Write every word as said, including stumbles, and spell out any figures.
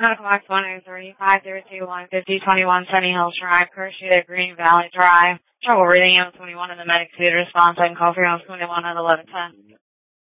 Medical Box one oh three, five zero two one, fifty twenty-one Sunny Hills Drive, Kershita, Green Valley Drive. Trouble reading M twenty-one in the medic suite response. I can call for you on twenty-one at eleven ten.